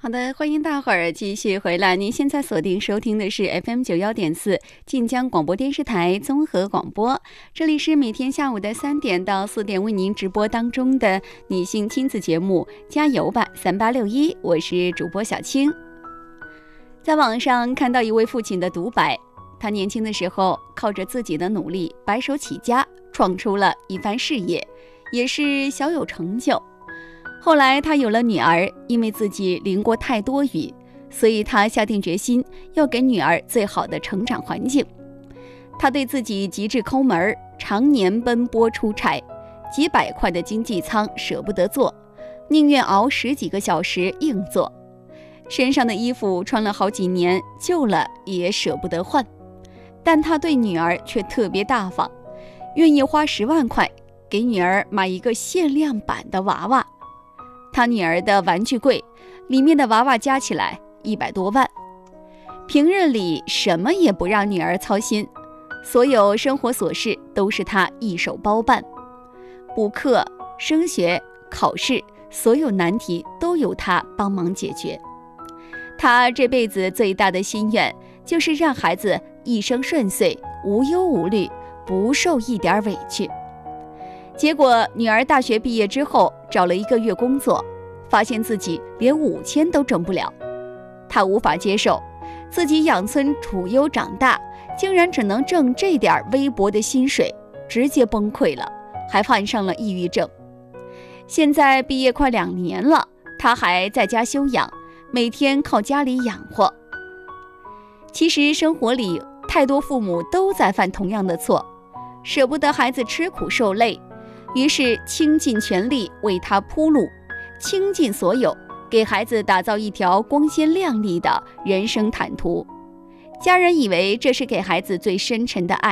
好的，欢迎大伙儿继续回来。您现在锁定收听的是 FM91.4 晋江广播电视台综合广播，这里是每天下午的3点到4点为您直播当中的女性亲子节目《加油吧3861》，我是主播小青。在网上看到一位父亲的独白，他年轻的时候靠着自己的努力白手起家，创出了一番事业，也是小有成就。后来他有了女儿，因为自己淋过太多雨，所以他下定决心要给女儿最好的成长环境。他对自己极致抠门，常年奔波出差，几百块的经济舱舍不得坐，宁愿熬10几个小时硬座。身上的衣服穿了好几年，旧了也舍不得换。但他对女儿却特别大方，愿意花10万块给女儿买一个限量版的娃娃。他女儿的玩具柜里面的娃娃加起来100多万，平日里什么也不让女儿操心，所有生活琐事都是他一手包办，补课、升学、考试，所有难题都由他帮忙解决。他这辈子最大的心愿就是让孩子一生顺遂，无忧无虑，不受一点委屈。结果女儿大学毕业之后找了1个月工作，发现自己连5000都挣不了。她无法接受自己养尊处优长大，竟然只能挣这点微薄的薪水，直接崩溃了，还患上了抑郁症。现在毕业快2年了，她还在家休养，每天靠家里养活。其实生活里太多父母都在犯同样的错，舍不得孩子吃苦受累，于是倾尽全力为他铺路，倾尽所有给孩子打造一条光鲜亮丽的人生坦途。家人以为这是给孩子最深沉的爱，